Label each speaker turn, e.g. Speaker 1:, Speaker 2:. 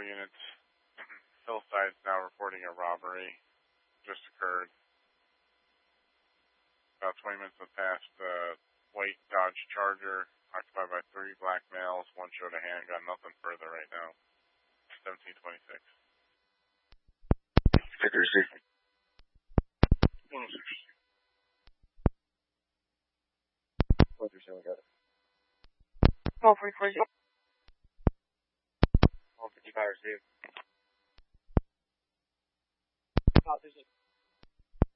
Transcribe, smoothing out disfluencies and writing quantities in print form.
Speaker 1: all units. Hillside's now reporting a robbery just occurred. About 20 minutes have passed. White Dodge Charger occupied by 3 black males. One showed a handgun. Nothing further right now. 1726.
Speaker 2: Figure C.
Speaker 1: 106.
Speaker 2: What you're saying, we got it.
Speaker 3: 1240.
Speaker 2: 155 received.
Speaker 3: Oh, there's a